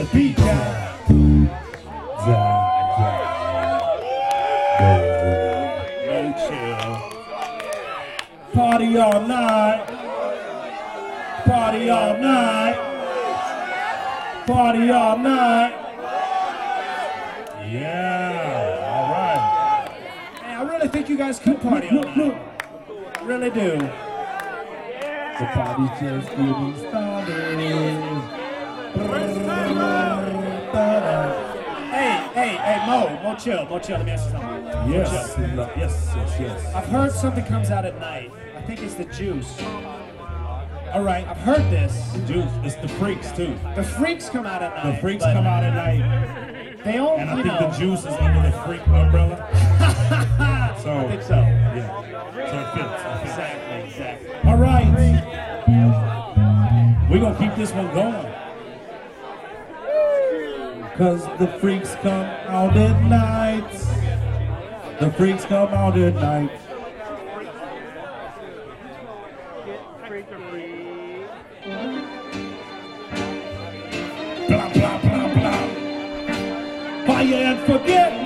the beat down. No chill. Party all night. Party all night. Party all night. Yeah, all right. Hey, I really think you guys could party all night. Really do. The party's just getting started. Hey, Mo, chill, let me ask you something. Yes, Mo, chill. yes. I've heard something comes out at night. I think it's the juice. All right, I've heard this. The juice, it's the freaks too. The freaks come out at night. The freaks come out at night. They all, and I think the juice is under the freak umbrella. So, I think so. Yeah. So it fits. Exactly. All right. We're gonna keep this one going. Cause the freaks come out at night. The freaks come out at night. Blah, blah, blah, blah. Fire and forget.